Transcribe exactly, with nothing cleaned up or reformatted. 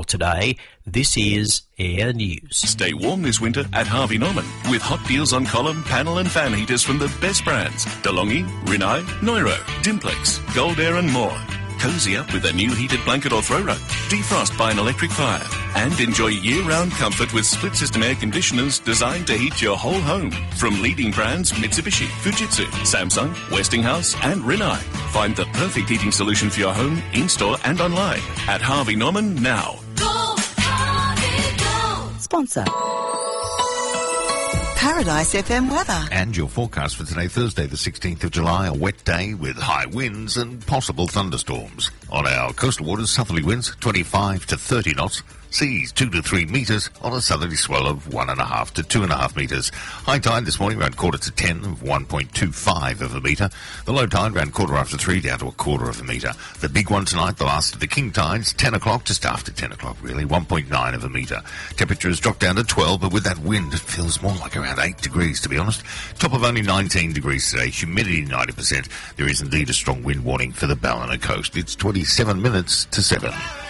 today. This is Air News. Stay warm this winter at Harvey Norman with hot deals on column, panel and fan heaters from the best brands. DeLonghi, Rinnai, Neuro, Dimplex, Gold Air and more. Cozy up with a new heated blanket or throw rug. Defrost by an electric fire. And enjoy year-round comfort with split-system air conditioners designed to heat your whole home. From leading brands Mitsubishi, Fujitsu, Samsung, Westinghouse and Rinnai. Find the perfect heating solution for your home, in-store and online at Harvey Norman now. Go, Harvey, go. Sponsor. Paradise F M weather. And your forecast for today, Thursday the sixteenth of July, a wet day with high winds and possible thunderstorms. On our coastal waters, southerly winds twenty-five to thirty knots. Seas two to three metres on a southerly swell of one and a half to two and a half metres. High tide this morning around quarter to ten of one point two five of a metre. The low tide around quarter after three down to a quarter of a metre. The big one tonight, the last of the king tides, ten o'clock, just after ten o'clock really, one point nine of a metre. Temperature has dropped down to twelve, but with that wind it feels more like around eight degrees to be honest. Top of only nineteen degrees today, humidity ninety percent. There is indeed a strong wind warning for the Ballina coast. It's twenty-seven minutes to seven.